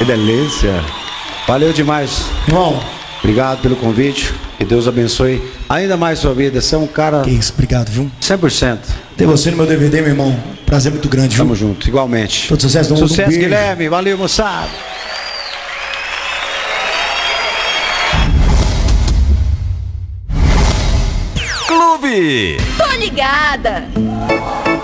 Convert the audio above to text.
Que delícia. Valeu demais. Irmão. Obrigado pelo convite. Que Deus abençoe ainda mais sua vida. Você é um cara... Que isso, obrigado, viu? 100%. Ter você no meu DVD, meu irmão. Prazer muito grande, viu? Tamo junto, igualmente. Todo sucesso do mundo. Sucesso, Guilherme. Valeu, moçada. Clube. Tô ligada.